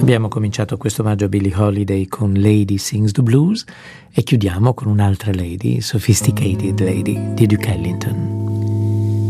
Abbiamo cominciato questo omaggio a Billie Holiday con Lady Sings the Blues e chiudiamo con un'altra lady, Sophisticated Lady di Duke Ellington.